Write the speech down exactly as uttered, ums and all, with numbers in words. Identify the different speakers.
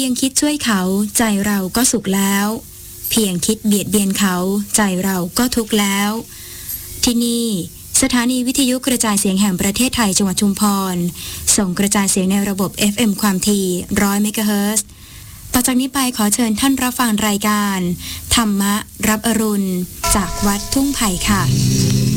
Speaker 1: ยงคิดช่วยเขาใจเราก็สุขแล้วเพียงคิดเบียดเบียนเขาใจเราก็ทุกข์แล้วที่นี่สถานีวิทยุกระจายเสียงแห่งประเทศไทยจังหวัดชุมพรส่งกระจายเสียงในระบบ เอฟ เอ็ม ความถี่หนึ่งร้อยเมกะเฮิรตซ์ต่อจากนี้ไปขอเชิญท่านรับฟังรายการธรรมะรับอรุณจากวัดทุ่งไผ่ค่ะ